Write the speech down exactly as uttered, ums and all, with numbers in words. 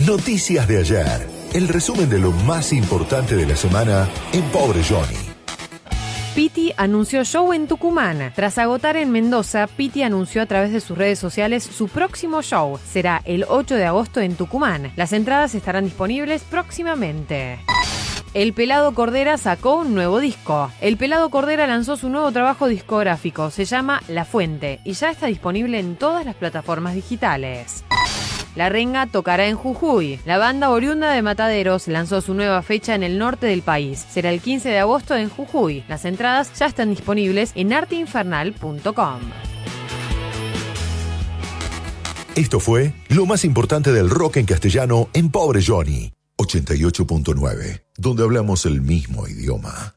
Noticias de ayer. El resumen de lo más importante de la semana en Pobre Johnny. Piti anunció show en Tucumán. Tras agotar en Mendoza, Piti anunció a través de sus redes sociales su próximo show. Será el ocho de agosto en Tucumán. Las entradas estarán disponibles próximamente. El Pelado Cordera sacó un nuevo disco. El Pelado Cordera lanzó su nuevo trabajo discográfico. Se llama La Fuente y ya está disponible en todas las plataformas digitales. La Renga tocará en Jujuy. La banda oriunda de Mataderos lanzó su nueva fecha en el norte del país. Será el quince de agosto en Jujuy. Las entradas ya están disponibles en arte infernal punto com. Esto fue lo más importante del rock en castellano en Pobre Johnny. ochenta y ocho punto nueve, donde hablamos el mismo idioma.